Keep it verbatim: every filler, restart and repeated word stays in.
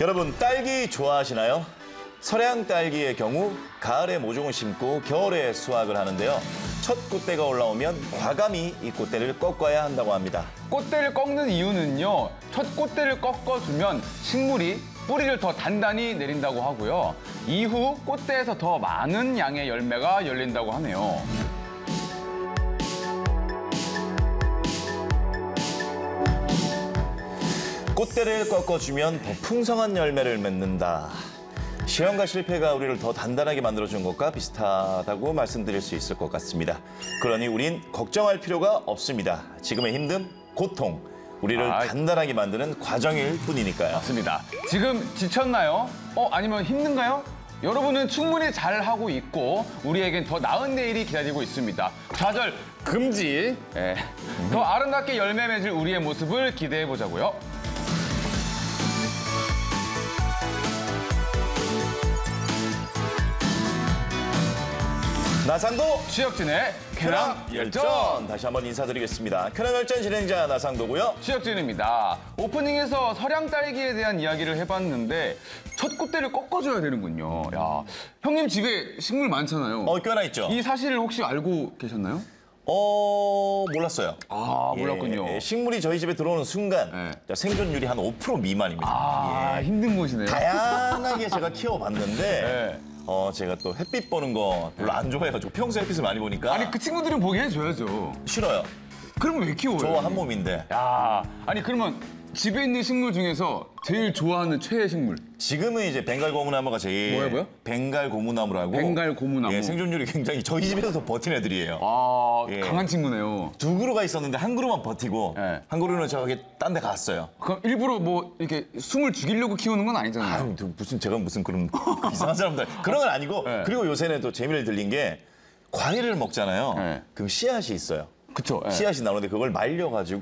여러분, 딸기 좋아하시나요? 서량 딸기의 경우 가을에 모종을 심고 겨울에 수확을 하는데요. 첫 꽃대가 올라오면 과감히 이 꽃대를 꺾어야 한다고 합니다. 꽃대를 꺾는 이유는요. 첫 꽃대를 꺾어주면 식물이 뿌리를 더 단단히 내린다고 하고요. 이후 꽃대에서 더 많은 양의 열매가 열린다고 하네요. 꽃대를 꺾어주면 더 풍성한 열매를 맺는다. 실험과 실패가 우리를 더 단단하게 만들어준 것과 비슷하다고 말씀드릴 수 있을 것 같습니다. 그러니 우린 걱정할 필요가 없습니다. 지금의 힘듦, 고통, 우리를 아, 단단하게 만드는 과정일 뿐이니까요. 맞습니다. 지금 지쳤나요? 어, 아니면 힘든가요? 여러분은 충분히 잘하고 있고 우리에겐 더 나은 내일이 기다리고 있습니다. 좌절 금지. 예. 더 아름답게 열매 맺을 우리의 모습을 기대해보자고요. 나상도 취혁진의 쾌남 쾌남 열전. 열전. 다시 한번 인사드리겠습니다. 쾌남 열전 진행자 나상도고요. 취혁진입니다. 오프닝에서 서량 딸기에 대한 이야기를 해봤는데 첫 꽃대를 꺾어줘야 되는군요. 야, 형님 집에 식물 많잖아요. 어, 꽤나 있죠? 이 사실을 혹시 알고 계셨나요? 어, 몰랐어요. 아, 몰랐군요. 예, 예, 식물이 저희 집에 들어오는 순간 네. 자, 생존율이 한 오 퍼센트 미만입니다. 아, 예. 힘든 곳이네요. 다양하게 제가 키워봤는데 네. 어, 제가 또 햇빛 보는 거 별로 안 좋아해가지고 평소에 햇빛을 많이 보니까 아니 그 친구들은 보게 해줘야죠. 싫어요. 그러면 왜 키워요? 저와 한 몸인데 야, 아니 그러면 집에 있는 식물 중에서 제일 좋아하는 최애 식물. 지금은 이제 벵갈 고무나무가 제일 뭐요, 뭐요? 벵갈 고무나무라고 벵갈 고무나무. 예, 생존율이 굉장히 저희 집에서 더 버틴 애들이에요. 아, 예. 강한 친구네요. 두 그루가 있었는데 한 그루만 버티고 네. 한 그루는 저기 딴 데 갔어요. 그럼 일부러 뭐 이렇게 숨을 죽이려고 키우는 건 아니잖아요. 아유, 무슨 제가 무슨 그런 이상한 사람들 그런 건 아니고 네. 그리고 요새는 또 재미를 들린 게 과일을 먹잖아요. 네. 그럼 씨앗이 있어요. 그쵸. 예. 씨앗이 나오는데 그걸 말려가지고